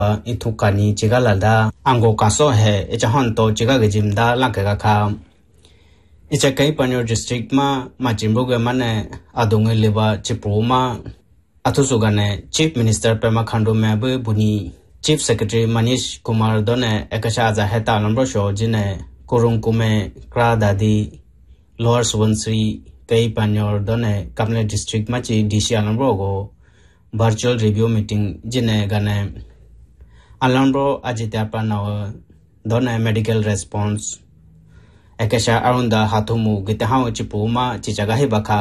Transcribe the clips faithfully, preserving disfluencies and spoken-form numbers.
इथुकानी चिगालादा अंगो कासो है इचहन तो चिगा गजिमदा लाकेगा खा इचे कई पंयो डिस्ट्रिक्ट मा माचिम्बो गे माने आदोंगे लेबा चिप्रोमा अथुसुगाने चीफ मिनिस्टर पेमा खांडो में अब बुनी चीफ सेक्रेटरी मनीष कुमार दोने एकशा आजा हेता नंबर शो जिने कोरुंग कुमे क्रा दादी लोअर सुबनश्री कई पंयो दोने कमले डिस्ट्रिक्ट मा ची डीसी नंबर गो वर्चुअल रिव्यू मीटिंग जिने गने अलंब्रो अजित्या पनाव दोने medical response एकशा अरुंदा हाथुमु गितहाउ चिपुमा चिचगाहि बखा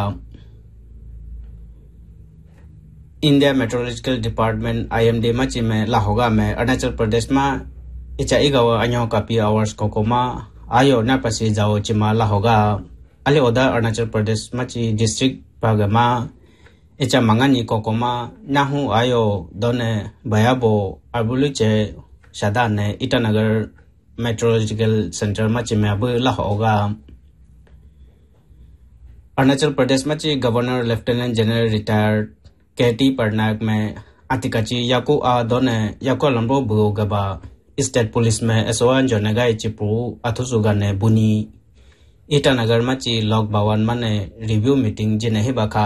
India meteorological department IMD मची में लाहोगा में अरुणाचल प्रदेश में इचा इगाव अन्यो कापी आवर्स कोकोमा आयो ना पसी जाओ चिमा लाहोगा अले ओदा अरुणाचल प्रदेश मची डिस्ट्रिक्ट पागमा इचा मंगानी कोकोमा नाहु आयो दोने बयाबो अबुलुचे शादाने ईटानगर मेट्रोलॉजिकल सेंटर मची में अब लाहोगा अरुणाचल प्रदेश मची गवर्नर लेफ्टिनेंट जनरल रिटायर्ड केटी पटनायक में अतिकाची याकू आ दोने याकू लंबो बुगबा स्टेट पुलिस में एसोअन जोनेगाई चिपू अथुसुगा ने बुनी ईटानगर मची लॉक बावन मने रिव्यू मीटिंग जिने ही बखा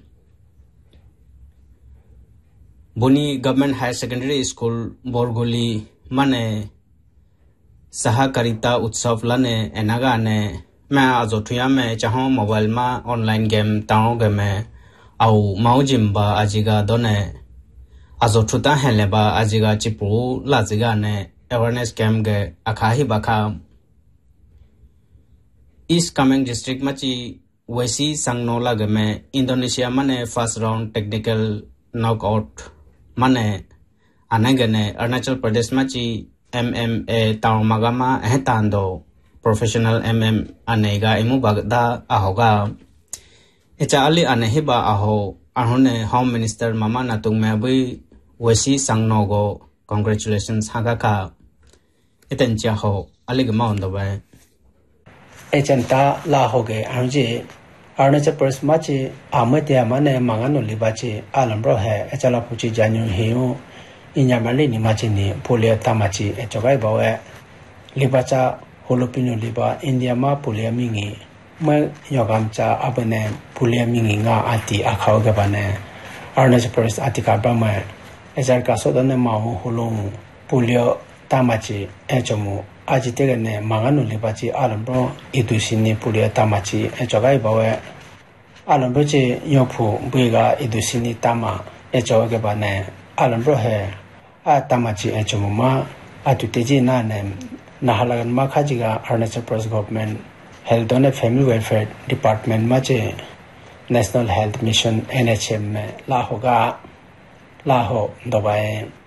बुनी गवर्नमेंट हायर सेकेंडरी स्कूल बोरगोली मने सहकारिता उत्सव लने एनागा ने मैं आजोठुया में चाहूं मोबाइल में ऑनलाइन गेम ताओ गे में आउ माउजिम्बा आजिगा दोने आजोठुता हेलेबा आजिगा चिपू लाजिगा ने अवेयरनेस कैम्प गे अखाही बखा ईस्ट कामेंग डिस्ट्रिक्ट मची वैसी संगनोला गे में इंडोनेशिया मने फर्स्ट राउंड टेक्निकल नॉकआउट मने आने गने अरुणाचल प्रदेश मची एमएमए ताउमागामा एहतांदो प्रोफेशनल एमएम अनेगा इमु बगदा ahoga इचा अली अनेहिबा आहो अहुने होम मिनिस्टर मामा नातुंग में अभी वैसी संगनोगो कांग्रेचुलेशंस हागा का इतंचा हो अली गमा उन्दबे एचंता ला होगे अरुजे अरुणाचल प्रदेश माची आमते माने मांगानो लिबाची आलमब्रो है एचला पुची जान्यु हेयो इन्यामली नि माची नि पोलिया तामाची एचगाई बावे लिबाचा होलोपिनो लिबा इंडिया मा पोलिया मिंगी मैं योगामचा अपने polio मिंगी nga ati akhau ga bane Arunachal Pradesh Atika ब्रह्म एजार का सोदने माउ होलों पोलियो तामाची एचमु आजिते ने मांगानु लिबाची आलमब्रो इदुसिनी पोलियो तामाची एचगाई बावे आलमब्रो चे योफु बुइगा इदुसिनी तामा एचोगे बने आलमब्रो है आ तामाची एचमुमा अतुतेजी नाने नाहलागन माखाजिगा Arunachal Pradesh government health and family welfare department माचे national health mission NHM में लाहोगा लाहो दबाए